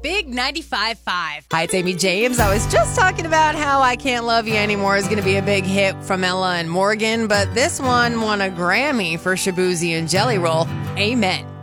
Big 95.5. Hi, it's Amy James. I was just talking about how I Can't Love You Anymore is going to be a big hit from Ella and Morgan, but this one won a Grammy for Shaboozey and Jelly Roll. Amen.